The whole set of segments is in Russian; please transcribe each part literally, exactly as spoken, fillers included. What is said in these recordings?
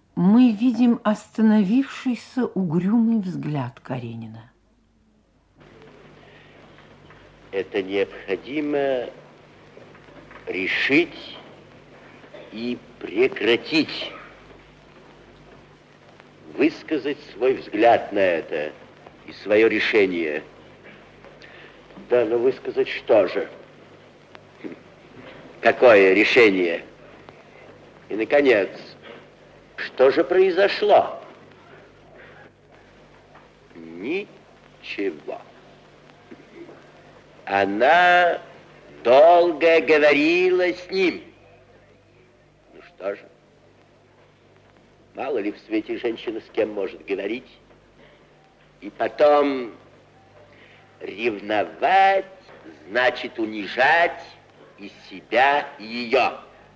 Мы видим остановившийся угрюмый взгляд Каренина. Это необходимо решить и прекратить. Высказать свой взгляд на это и свое решение. Да, но высказать что же? Какое решение? И, наконец, что же произошло? Ничего. Она долго говорила с ним. Ну что же? Мало ли в свете женщина с кем может говорить. И потом ревновать значит унижать и себя, и ее.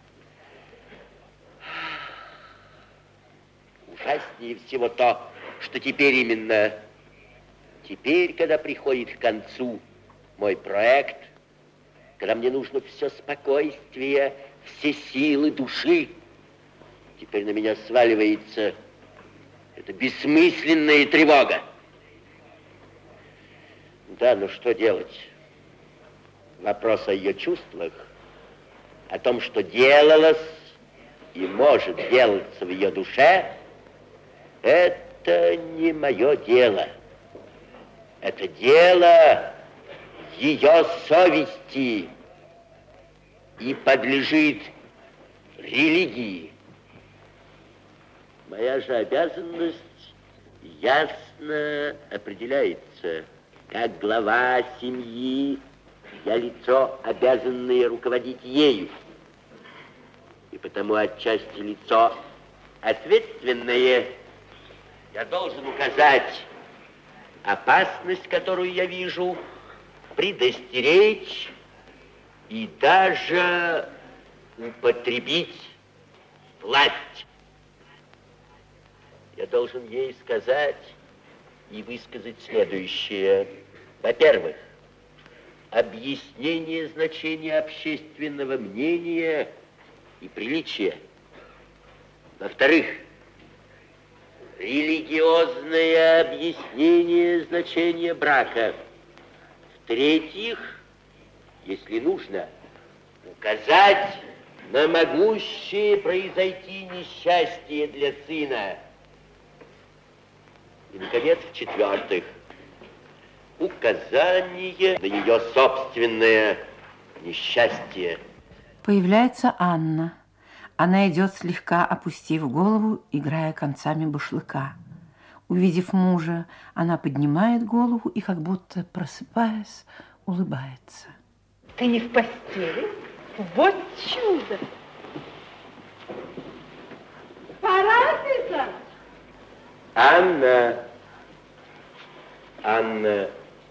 Ужаснее всего то, что теперь именно, теперь, когда приходит к концу мой проект, когда мне нужно все спокойствие, все силы души, теперь на меня сваливается эта бессмысленная тревога. Да, но что делать? Вопрос о ее чувствах, о том, что делалось и может делаться в ее душе, это не мое дело. Это дело ее совести и подлежит религии. Моя же обязанность ясно определяется. Как глава семьи, я лицо, обязанное руководить ею. И потому отчасти лицо ответственное. Я должен указать опасность, которую я вижу, предостеречь и даже употребить власть. Я должен ей сказать и высказать следующее. Во-первых, объяснение значения общественного мнения и приличия. Во-вторых, религиозное объяснение значения брака. В-третьих, если нужно, указать на могущее произойти несчастье для сына. И, наконец, в-четвертых, указание на ее собственное несчастье. Появляется Анна. Она идет, слегка опустив голову, играя концами башлыка. Увидев мужа, она поднимает голову и, как будто просыпаясь, улыбается. Ты не в постели? Вот чудо! Пора, Александр? Анна, Анна,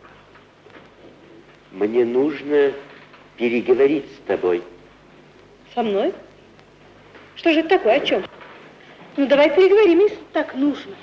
мне нужно переговорить с тобой. Со мной? Что же это такое, о чем? Ну, давай переговорим, если так нужно.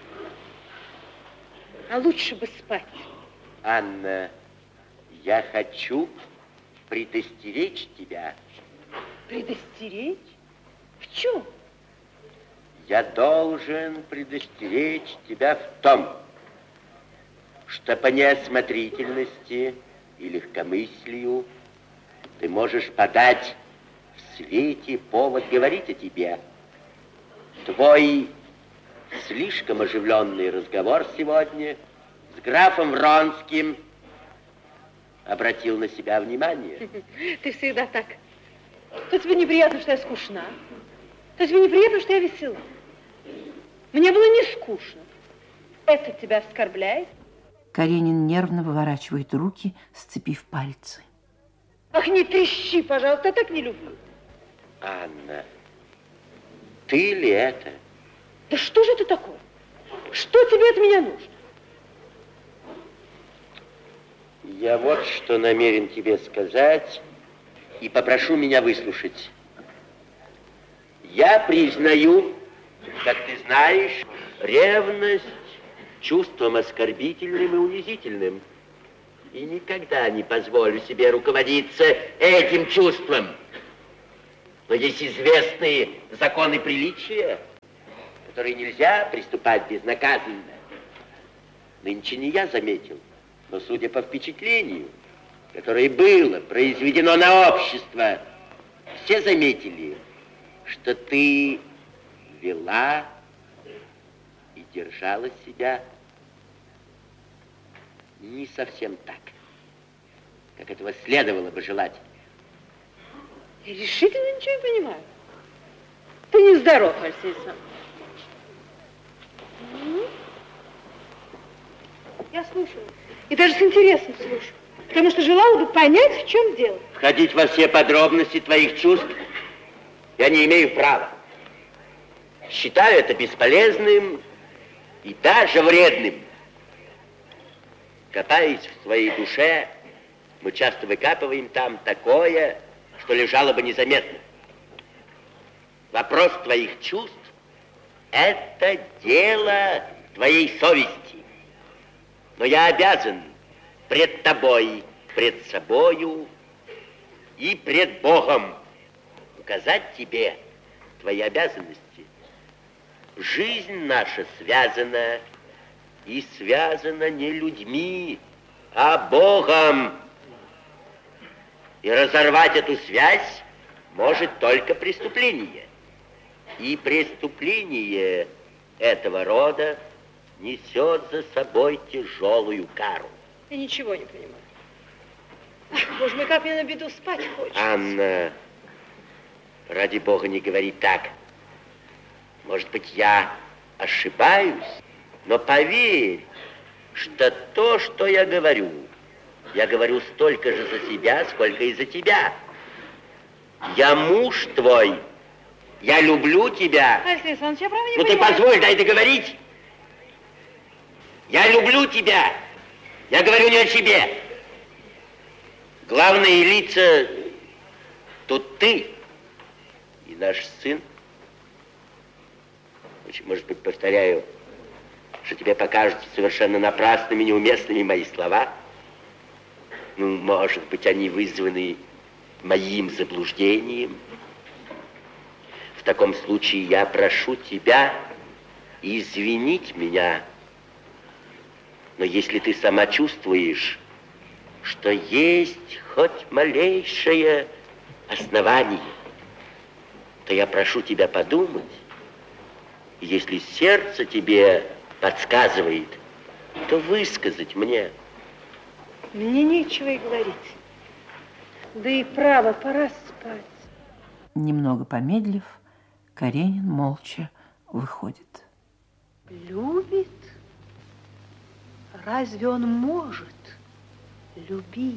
А лучше бы спать. Анна, я хочу предостеречь тебя. Предостеречь? В чем? Я должен предостеречь тебя в том, что по неосмотрительности и легкомыслию ты можешь подать в свете повод говорить о тебе. Твой слишком оживленный разговор сегодня с графом Вронским обратил на себя внимание. Ты всегда так. То тебе неприятно, что я скучна, то тебе неприятно, что я весела. Мне было не скучно. Это тебя оскорбляет? Каренин нервно выворачивает руки, сцепив пальцы. Ах, не трещи, пожалуйста, я так не люблю. Анна, ты ли это? Да что же это такое? Что тебе от меня нужно? Я вот что намерен тебе сказать и попрошу меня выслушать. Я признаю, как ты знаешь, ревность чувством оскорбительным и унизительным. И никогда не позволю себе руководиться этим чувством. Но есть известные законы приличия. которой нельзя приступать безнаказанно. Нынче не я заметил, но, судя по впечатлению, которое было произведено на общество, все заметили, что ты вела и держала себя не совсем так, как этого следовало бы желать. Я решительно ничего не понимаю. Ты нездоров, Алексей Александрович. Я слушаю. И даже с интересом слушаю. Потому что желала бы понять, в чем дело. Входить во все подробности твоих чувств я не имею права. Считаю это бесполезным и даже вредным. Копаясь в своей душе, мы часто выкапываем там такое, что лежало бы незаметно. Вопрос твоих чувств – это дело твоей совести. Но я обязан пред тобой, пред собою и пред Богом указать тебе твои обязанности. Жизнь наша связана, и связана не людьми, а Богом. И разорвать эту связь может только преступление. И преступление этого рода несет за собой тяжелую кару. Я ничего не понимаю. Ах, Боже мой, как мне на беду спать хочется. Анна, ради Бога, не говори так. Может быть, я ошибаюсь, но поверь, что то, что я говорю, я говорю столько же за себя, сколько и за тебя. Я муж твой. Я люблю тебя. Алексей Александрович, я правда не Ну понимаю. ты позволь, дай договорить. Я люблю тебя. Я говорю не о тебе. Главные лица тут ты и наш сын. Может быть, повторяю, что тебе покажутся совершенно напрасными, неуместными мои слова. Ну, может быть, они вызваны моим заблуждением. В таком случае я прошу тебя извинить меня. Но если ты сама чувствуешь, что есть хоть малейшее основание, то я прошу тебя подумать. Если сердце тебе подсказывает, то высказать мне. Мне нечего и говорить. Да и право, пора спать. Немного помедлив, Каренин молча выходит. Любит? Разве он может любить?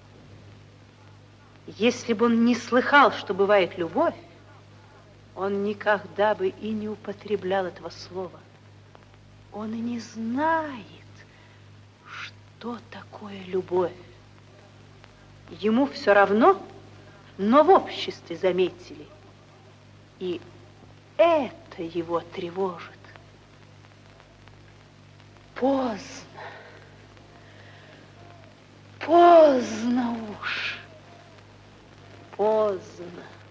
Если бы он не слыхал, что бывает любовь, он никогда бы и не употреблял этого слова. Он и не знает, что такое любовь. Ему все равно, но в обществе заметили. И это его тревожит. Поздно. Поздно уж. Поздно.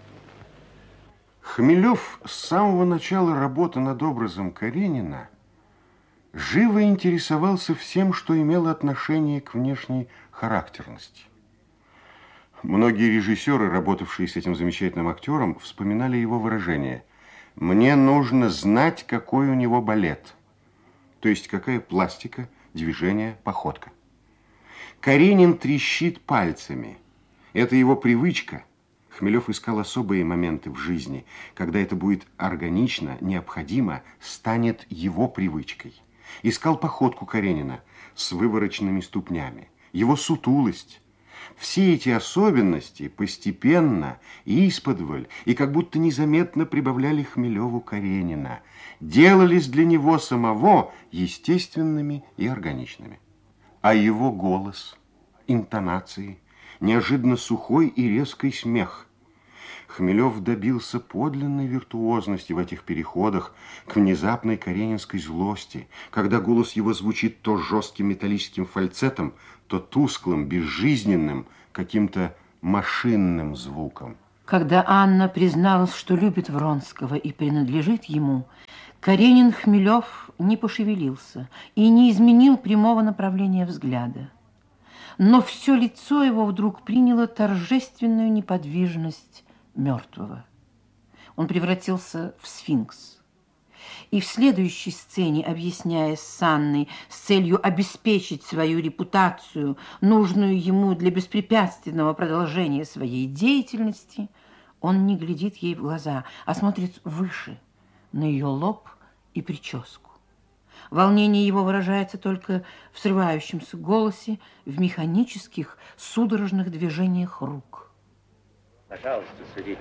Хмелев с самого начала работы над образом Каренина живо интересовался всем, что имело отношение к внешней характерности. Многие режиссеры, работавшие с этим замечательным актером, вспоминали его выражение: «Мне нужно знать, какой у него балет», то есть какая пластика, движение, походка. Каренин трещит пальцами. Это его привычка. Хмелев искал особые моменты в жизни, когда это будет органично, необходимо, станет его привычкой. Искал походку Каренина с вывороченными ступнями, его сутулость. Все эти особенности постепенно, исподволь и как будто незаметно прибавляли Хмелеву Каренина, делались для него самого естественными и органичными. А его голос, интонации, неожиданно сухой и резкий смех. Хмелев добился подлинной виртуозности в этих переходах к внезапной каренинской злости, когда голос его звучит то жестким металлическим фальцетом, то тусклым, безжизненным, каким-то машинным звуком. Когда Анна призналась, что любит Вронского и принадлежит ему, Каренин Хмелев не пошевелился и не изменил прямого направления взгляда. Но все лицо его вдруг приняло торжественную неподвижность мертвого. Он превратился в сфинкс. И в следующей сцене, объясняя с Анной с целью обеспечить свою репутацию, нужную ему для беспрепятственного продолжения своей деятельности, он не глядит ей в глаза, а смотрит выше, на ее лоб и прическу. Волнение его выражается только в срывающемся голосе, в механических, судорожных движениях рук. Пожалуйста, садитесь.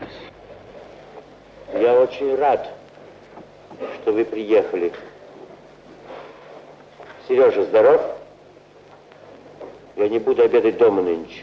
Я очень рад, что вы приехали. Сережа здоров? Я не буду обедать дома нынче.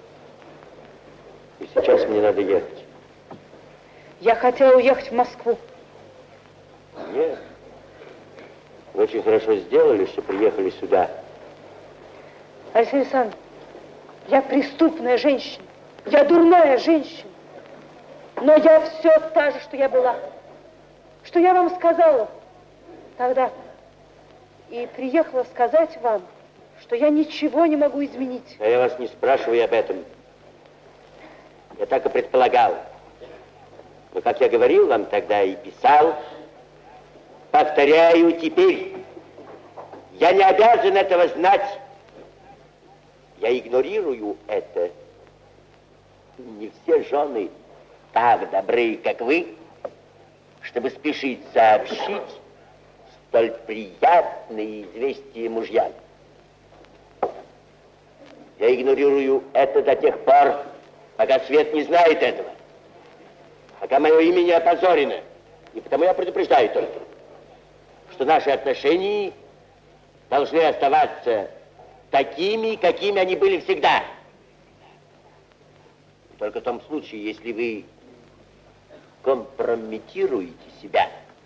И сейчас мне надо ехать. Я хотела уехать в Москву. Нет. Вы очень хорошо сделали, что приехали сюда. Алексей Александрович, я преступная женщина. Я дурная женщина. Но я все та же, что я была. Что я вам сказала тогда. И приехала сказать вам, что я ничего не могу изменить. А я вас не спрашиваю об этом. Я так и предполагал. Но, как я говорил вам тогда и писал, повторяю теперь, я не обязан этого знать. Я игнорирую это. Не все жены так добры, как вы, чтобы спешить сообщить столь приятные известия мужьям. Я игнорирую это до тех пор, пока свет не знает этого, пока мое имя не опозорено. И потому я предупреждаю только, что наши отношения должны оставаться такими, какими они были всегда. И только в том случае, если вы компрометируете себя,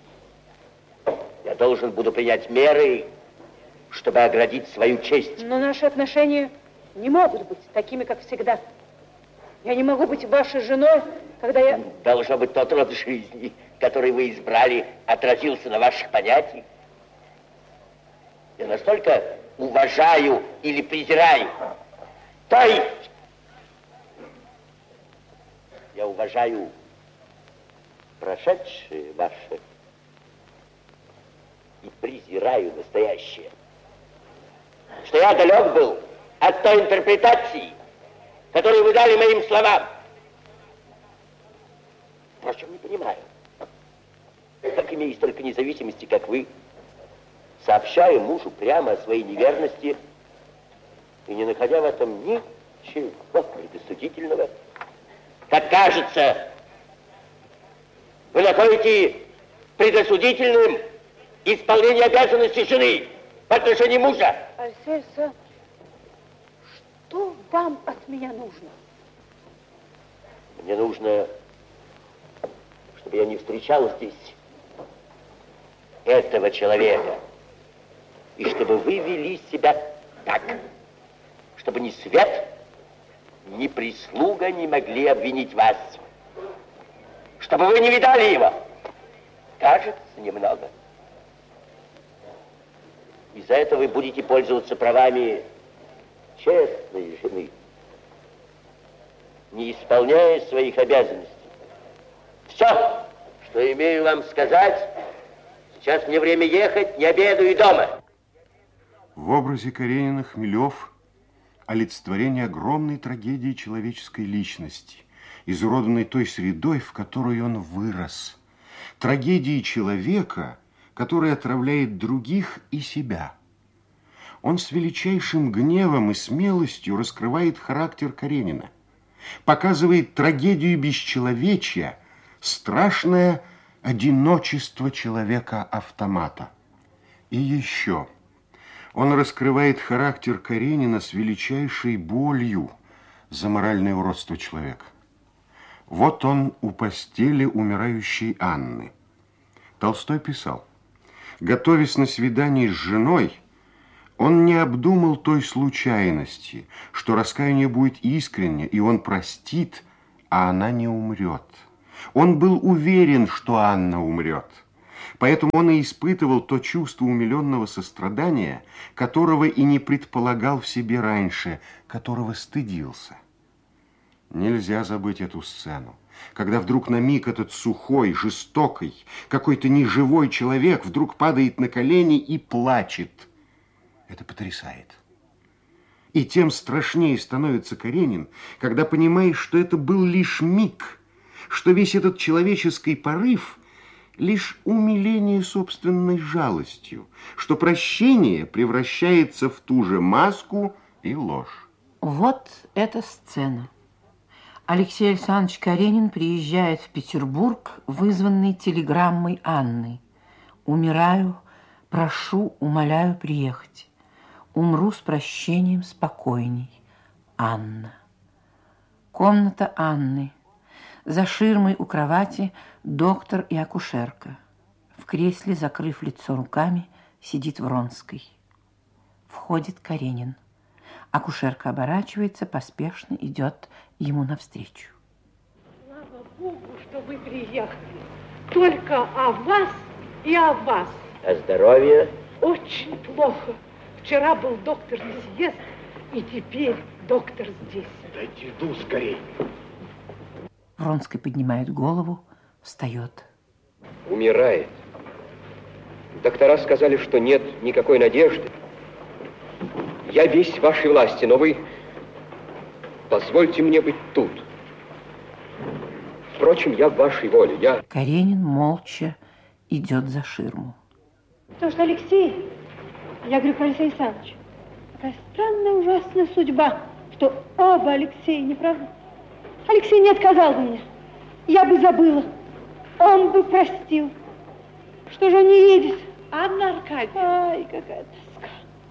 я должен буду принять меры, чтобы оградить свою честь. Но наши отношения не могут быть такими, как всегда. Я не могу быть вашей женой, когда я... Должно быть, тот род жизни, который вы избрали, отразился на ваших понятиях. Я настолько уважаю или презираю. То есть, я уважаю прошедшее ваше и презираю настоящее. Что я далек был от той интерпретации, которую вы дали моим словам. Впрочем, не понимаю, как имея столько независимости, как вы, сообщаю мужу прямо о своей неверности и не находя в этом ничего предосудительного, как кажется, вы находите предосудительным исполнение обязанностей жены в отношении мужа. Алексей Александрович, что вам от меня нужно? Мне нужно, чтобы я не встречал здесь этого человека. И чтобы вы вели себя так, чтобы ни свет, ни прислуга не могли обвинить вас. Чтобы вы не видали его. Кажется, немного. И за это вы будете пользоваться правами честной жены, не исполняя своих обязанностей. Все, что имею вам сказать, сейчас мне время ехать, не обедаю дома. В образе Каренина Хмелев олицетворение огромной трагедии человеческой личности, изуродованной той средой, в которой он вырос. Трагедии человека, который отравляет других и себя. Он с величайшим гневом и смелостью раскрывает характер Каренина, показывает трагедию бесчеловечия, страшное одиночество человека-автомата. И еще он раскрывает характер Каренина с величайшей болью за моральное уродство человека. Вот он у постели умирающей Анны. Толстой писал: готовясь на свидание с женой, он не обдумал той случайности, что раскаяние будет искренне, и он простит, а она не умрет. Он был уверен, что Анна умрет. Поэтому он и испытывал то чувство умиленного сострадания, которого и не предполагал в себе раньше, которого стыдился. Нельзя забыть эту сцену, когда вдруг на миг этот сухой, жестокий, какой-то неживой человек вдруг падает на колени и плачет. Это потрясает. И тем страшнее становится Каренин, когда понимаешь, что это был лишь миг, что весь этот человеческий порыв лишь умиление собственной жалостью, что прощение превращается в ту же маску и ложь. Вот эта сцена. Алексей Александрович Каренин приезжает в Петербург, вызванный телеграммой Анны. «Умираю, прошу, умоляю приехать. Умру с прощением спокойней. Анна». Комната Анны. За ширмой у кровати доктор и акушерка. В кресле, закрыв лицо руками, сидит Вронский. Входит Каренин. Акушерка оборачивается, поспешно идет ему навстречу. Слава Богу, что вы приехали. Только о вас и о вас. А здоровье? Очень плохо. Вчера был доктор Лизьест, и теперь доктор здесь. Дайте иду скорей. Вронский поднимает голову, встает. Умирает. Доктора сказали, что нет никакой надежды. Я весь в вашей власти, но вы позвольте мне быть тут. Впрочем, я в вашей воле. Я... Каренин молча идет за ширму. Потому что Алексей, я говорю про Алексея Александровича, такая странная, ужасная судьба, что оба Алексея, не правда? Алексей не отказал бы мне, я бы забыла, он бы простил. Что же он не едет? Анна Аркадьевна. Ай, какая тоска.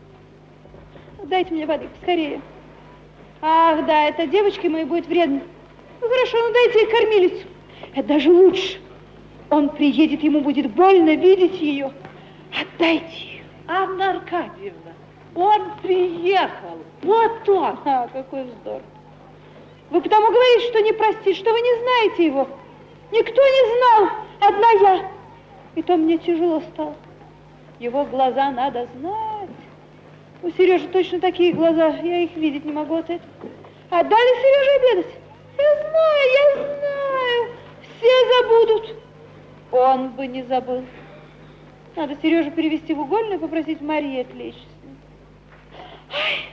Дайте мне воды, скорее. Ах, да, эта девочке моей будет вредно. Ну, хорошо, ну дайте ей кормилицу. Это даже лучше. Он приедет, ему будет больно видеть ее. Отдайте ее. Анна Аркадьевна, он приехал. Вот он. А, какой вздор. Вы потому говорите, что не простите, что вы не знаете его. Никто не знал, одна я. И то мне тяжело стало. Его глаза надо знать. У Сережи точно такие глаза, я их видеть не могу от этого. А дали Сереже обедать? Я знаю, я знаю. Все забудут. Он бы не забыл. Надо Сережу перевести в угольную и попросить Марии отвлечься с ним. Ай.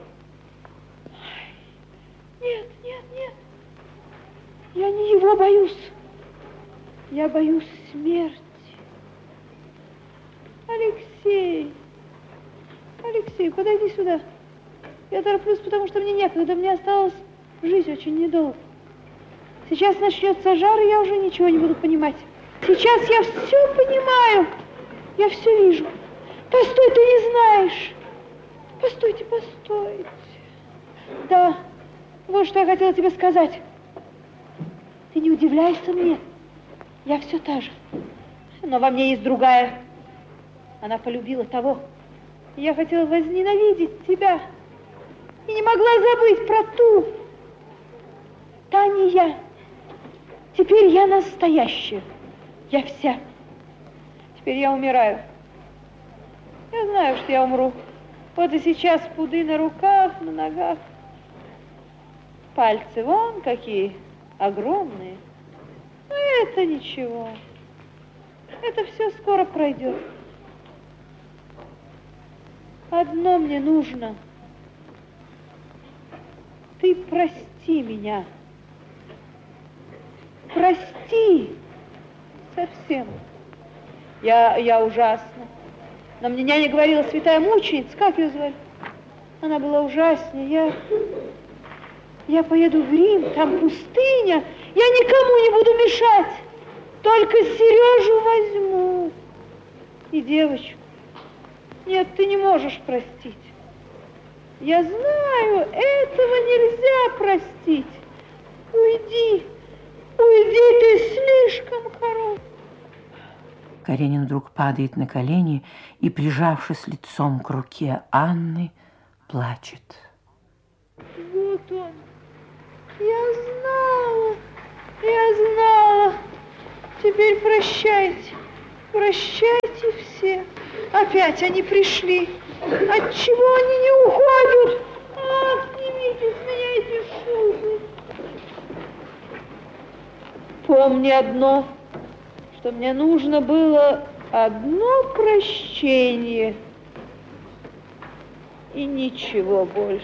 Нет, нет, нет. Я не его боюсь. Я боюсь смерти. Алексей. Алексей, подойди сюда. Я тороплюсь, потому что мне некогда. Мне осталось жить очень недолго. Сейчас начнется жар, и я уже ничего не буду понимать. Сейчас я все понимаю. Я все вижу. Постой, ты не знаешь. Постойте, постойте. Да. Вот что я хотела тебе сказать. Ты не удивляйся мне. Я все та же. Но во мне есть другая. Она полюбила того. Я хотела возненавидеть тебя. И не могла забыть про ту. Та не я. Теперь я настоящая. Я вся. Теперь я умираю. Я знаю, что я умру. Вот и сейчас пуды на руках, на ногах. Пальцы вон какие огромные. Но это ничего. Это все скоро пройдет. Одно мне нужно. Ты прости меня. Прости. Совсем. Я, я ужасна. Но мне няня говорила, святая мученица, как ее звали? Она была ужаснее. Я... Я поеду в Рим, там пустыня. Я никому не буду мешать. Только Сережу возьму. И девочку. Нет, ты не можешь простить. Я знаю, этого нельзя простить. Уйди. Уйди, ты слишком хорош. Каренин вдруг падает на колени и, прижавшись лицом к руке Анны, плачет. Вот он. Я знала, я знала. Теперь прощайте. Прощайте все. Опять они пришли. Отчего они не уходят? А, снимите с меня эти шубы. Помни одно, что мне нужно было одно прощение и ничего больше.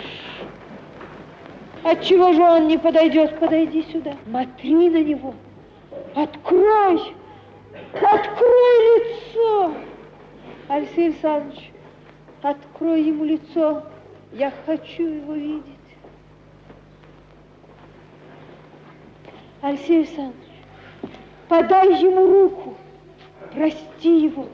Отчего же он не подойдет? Подойди сюда. Смотри на него. Открой. Открой лицо. Алексей Александрович, открой ему лицо. Я хочу его видеть. Алексей Александрович, подай ему руку. Прости его.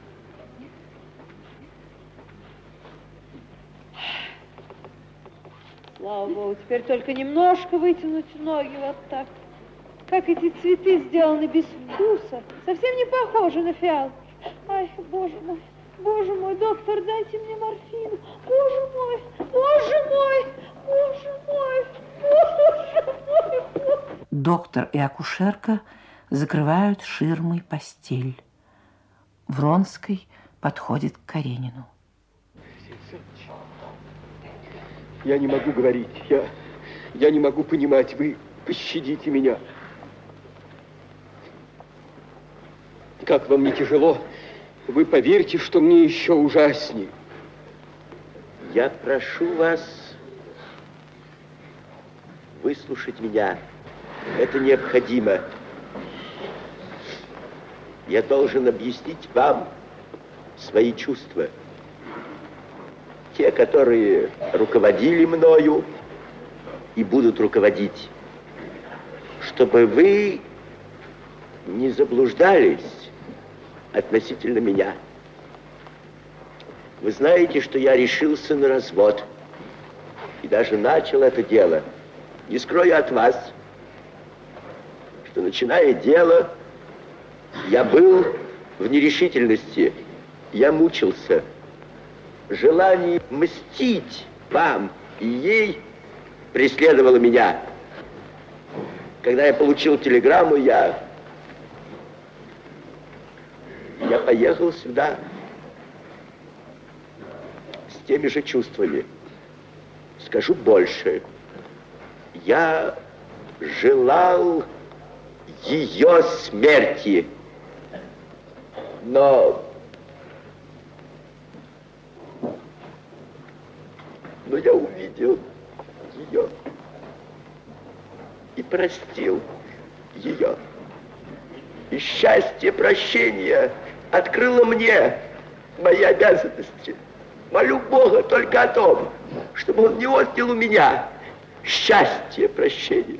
Слава Богу, теперь только немножко вытянуть ноги вот так. Как эти цветы сделаны без вкуса. Совсем не похожи на фиалки. Ай, боже мой, боже мой, доктор, дайте мне морфину. Боже мой, боже мой, боже мой, боже мой. Боже. Доктор и акушерка закрывают ширмой постель. Вронский подходит к Каренину. Я не могу говорить, я, я не могу понимать, вы пощадите меня. Как вам не тяжело, вы поверьте, что мне еще ужаснее. Я прошу вас выслушать меня. Это необходимо. Я должен объяснить вам свои чувства. Те, которые руководили мною и будут руководить, чтобы вы не заблуждались относительно меня. Вы знаете, что я решился на развод и даже начал это дело. Не скрою от вас, что, начиная дело, я был в нерешительности, я мучился. Желание мстить вам и ей преследовало меня. Когда я получил телеграмму, я, я поехал сюда с теми же чувствами. Скажу больше. Я желал ее смерти, но... Но я увидел ее и простил ее. И счастье прощения открыло мне мои обязанности. Молю Бога только о том, чтобы он не отнял у меня счастье прощения.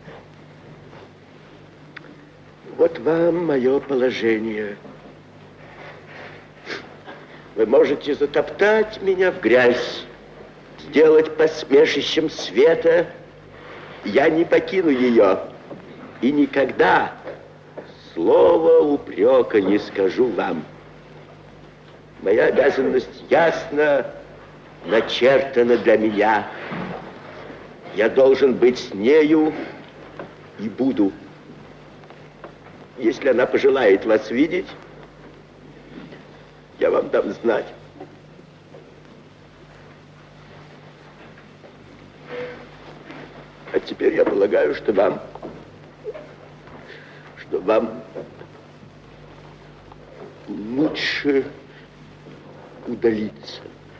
Вот вам мое положение. Вы можете затоптать меня в грязь, сделать посмешищем света. Я не покину ее и никогда слова упрека не скажу вам. Моя обязанность ясно начертана для меня. Я должен быть с нею и буду. Если она пожелает вас видеть, я вам дам знать. А теперь я полагаю, что вам, что вам лучше удалиться.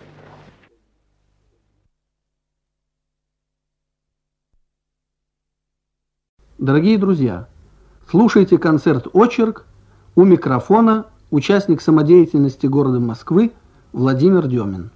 Дорогие друзья, слушайте концерт «Очерк». У микрофона участник самодеятельности города Москвы Владимир Демин.